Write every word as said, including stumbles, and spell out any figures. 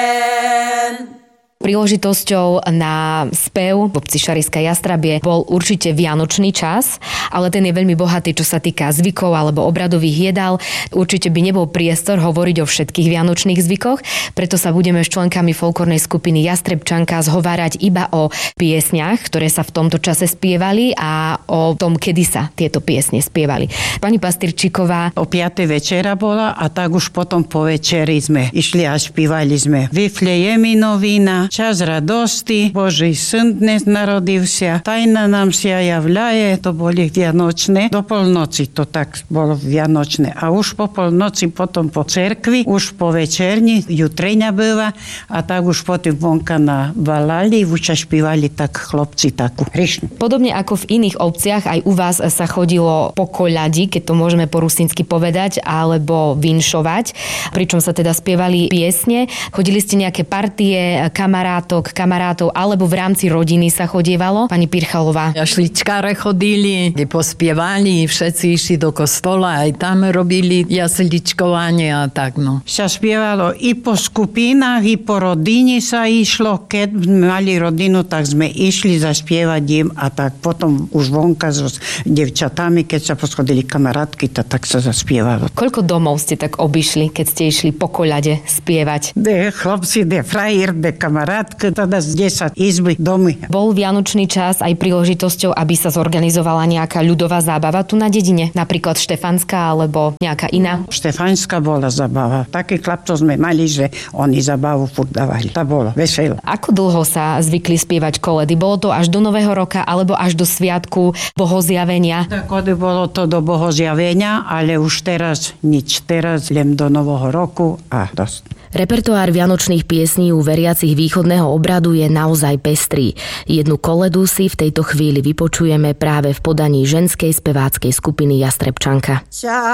Príležitosťou na spev v obci Šarišská Jastrabie bol určite vianočný čas, ale ten je veľmi bohatý, čo sa týka zvykov alebo obradových jedál. Určite by nebol priestor hovoriť o všetkých vianočných zvykoch, preto sa budeme s členkami folklórnej skupiny Jastrebčanka zhovárať iba o piesniach, ktoré sa v tomto čase spievali a o tom, kedy sa tieto piesne spievali. Pani Pastyrčíková. O piatej večera bola a tak už potom po večeri sme išli a spievali sme Vyflejemi novina, čas radosti, Boží syn dnes narodivся, tajna nám sa javľaje, to boli vianočné. Do polnoci to tak bolo vianočné. A už po polnoci, potom po cerkvi, už po večerni, jutreňa býva a tak už potom vonka na valali, už špívali tak chlopci takú hryšnu. Podobne ako v iných obciach, aj u vás sa chodilo po koľadi, keď to môžeme po rusínsky povedať, alebo vinšovať, pričom sa teda spievali piesne. Chodili ste nejaké partie, kamarátok, kamarátov, alebo v rámci rodiny sa chodievalo? Pani Pirchalová. Jašličkáre chodili, pospievali, všetci išli do kostola, aj tam robili jasličkovanie a tak, no. Sa spievalo i po skupinách, i po rodine sa išlo. Keď mali rodinu, tak sme išli zaspievať im a tak potom už vonka s devčatami, keď sa poschodili kamarátky, to tak sa zaspievalo. Koľko domov ste tak obišli, keď ste išli po koľade spievať? De chlopci, de frajer, de kamarátky, teda z desať izby domy. Bol vianočný čas aj príležitosťou, aby sa zorganizovala nejaká ľudová zábava tu na dedine? Napríklad štefanská alebo nejaká iná? Štefanská bola zábava. Takých chlapcov sme mali, že oni zábavu furt dávali. Tá bola vesela. Ako dlho sa zvykli spievať koledy? Bolo to až do Nového roka alebo až do sviatku Bohozjavenia? Tak bolo to do Bohozjavenia, ale už teraz nič. Teraz len do Nového roku a dosť. Repertoár vianočných piesní u veriacich východného obradu je naozaj pestrý. Jednu koledu si v tejto chvíli vypočujeme práve v podaní ženskej speváckej skupiny Jastrebčanka.